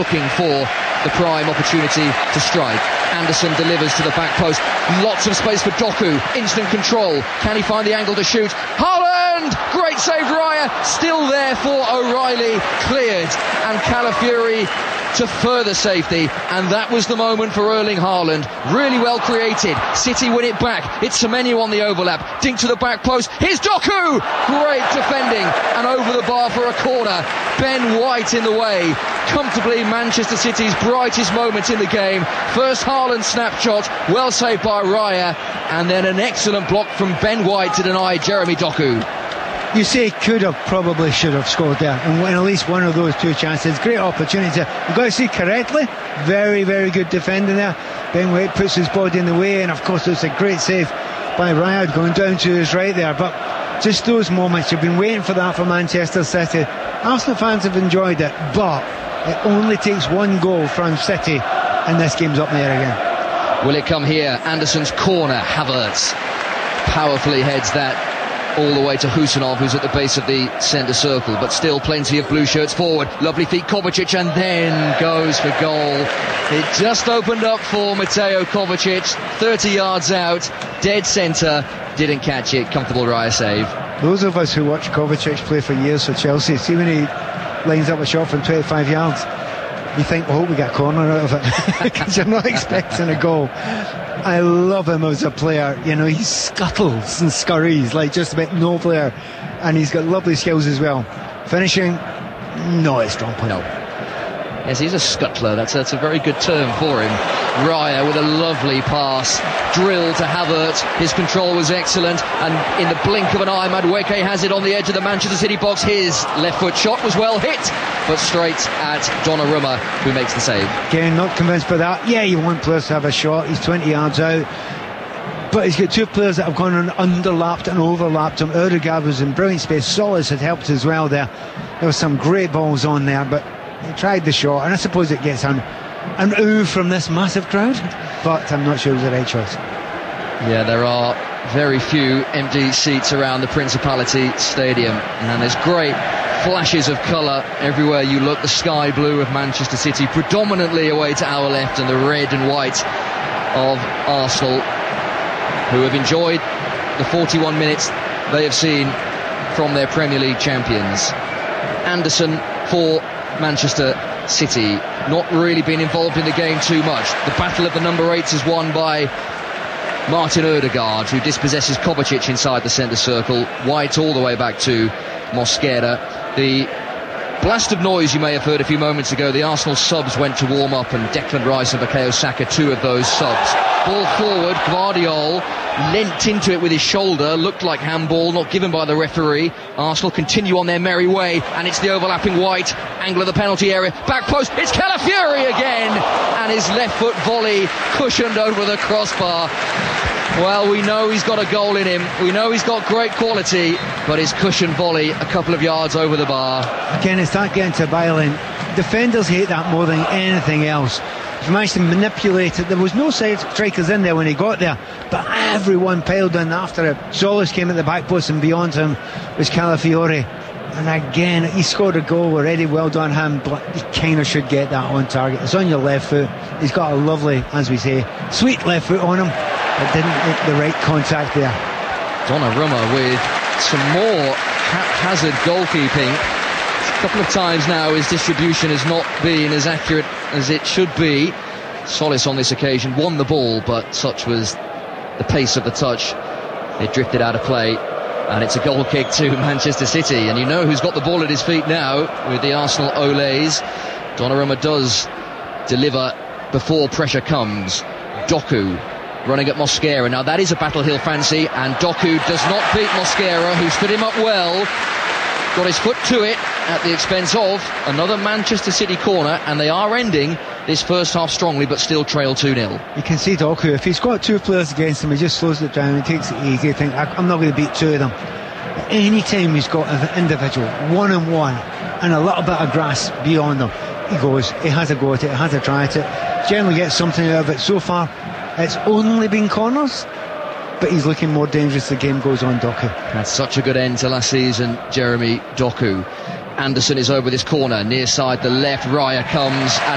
looking for the prime opportunity to strike. Anderson delivers to the back post. Lots of space for Doku. Instant control. Can he find the angle to shoot? Haaland! Great save, Raya. Still there for O'Reilly. Cleared. And Calafiori to further safety, and that was the moment for Erling Haaland. Really well created. City win it back. It's Semenyo on the overlap. Dink to the back post. Here's Doku! Great defending, and over the bar for a corner. Ben White in the way. Comfortably Manchester City's brightest moment in the game. First Haaland snapshot, well saved by Raya, and then an excellent block from Ben White to deny Jeremy Doku. You say could have, probably should have scored there, and win at least one of those two chances. Great opportunity. You've got to see correctly. Very, very good defending there. Ben White puts his body in the way, and of course it's a great save by Raya going down to his right there. But just those moments, you've been waiting for that for Manchester City. Arsenal fans have enjoyed it, but it only takes one goal from City, and this game's up in the air again. Will it come here? Anderson's corner. Havertz powerfully heads that all the way to Husanov, who's at the base of the centre circle, but still plenty of blue shirts forward. Lovely feet, Kovacic, and then goes for goal. It just opened up for Mateo Kovacic, 30 yards out, dead centre, didn't catch it. Comfortable Raya save. Those of us who watch Kovacic play for years for Chelsea, see when he lines up a shot from 25 yards, you think, oh, we got a corner out of it, because you're not expecting a goal. I love him as a player. You know, he scuttles and scurries like just about no player, and he's got lovely skills as well. Finishing, not a strong point. No. Yes, he's a scuttler. That's a very good term for him. Raya with a lovely pass, drill to Havertz. His control was excellent, and in the blink of an eye, Madueke has it on the edge of the Manchester City box. His left foot shot was well hit, but straight at Donnarumma, who makes the save. Again, not convinced by that. Yeah, you want players to have a shot. He's 20 yards out, but he's got two players that have gone and underlapped and overlapped him. Odegaard was in brilliant space. Solis had helped as well there. There were some great balls on there, but he tried the shot, and I suppose it gets an ooh from this massive crowd, but I'm not sure it was the right choice. Yeah, there are very few empty seats around the Principality Stadium, and there's great flashes of colour everywhere you look. The sky blue of Manchester City predominantly away to our left, and the red and white of Arsenal, who have enjoyed the 41 minutes they have seen from their Premier League champions. Anderson for Manchester City, not really been involved in the game too much. The battle of the number 8s is won by Martin Odegaard, who dispossesses Kovacic inside the centre circle. White all the way back to Mosquera. The blast of noise you may have heard a few moments ago, the Arsenal subs went to warm up, and Declan Rice and Bukayo Saka, two of those subs. Ball forward, Gvardiol leant into it with his shoulder, looked like handball, not given by the referee. Arsenal continue on their merry way, and it's the overlapping White, angle of the penalty area, back post, it's Calafiori again, and his left foot volley cushioned over the crossbar. Well, we know he's got a goal in him, we know he's got great quality, but his cushioned volley a couple of yards over the bar. Again, it's not getting to violent. Defenders hate that more than anything else. He managed to manipulate it. There was no strikers in there when he got there, but everyone piled in after it. Solis came at the back post, and beyond him was Calafiori, and again he scored a goal already. Well done him, but he kind of should get that on target. It's on your left foot. He's got a lovely, as we say, sweet left foot on him, but didn't make the right contact there. Donnarumma with some more haphazard goalkeeping. A couple of times now his distribution has not been as accurate as it should be. Solis on this occasion won the ball, but such was the pace of the touch, it drifted out of play, and it's a goal kick to Manchester City. And you know who's got the ball at his feet now with the Arsenal Olays. Donnarumma does deliver before pressure comes. Doku running at Mosquera. Now that is a battle he'll fancy, and Doku does not beat Mosquera, who stood him up well. Got his foot to it at the expense of another Manchester City corner, and they are ending this first half strongly, but still trail 2-0. You can see Doku, if he's got two players against him, he just slows it down, he takes it easy, think, I'm not going to beat two of them. Any time he's got an individual, one-on-one, and a little bit of grass beyond them, he goes, he has a go at it, he has a try at it, generally gets something out of it. So far, it's only been corners, but he's looking more dangerous as the game goes on, Doku. That's such a good end to last season, Jeremy Doku. Anderson is over this corner, near side the left, Raya comes, and